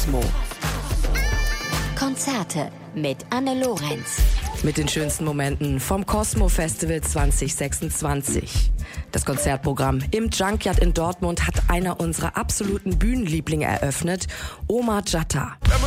Cosmo. Konzerte mit Anne Lorenz. Mit den schönsten Momenten vom Cosmo Festival 2026. Das Konzertprogramm im Junkyard in Dortmund hat einer unserer absoluten Bühnenlieblinge eröffnet, Omar Jatta.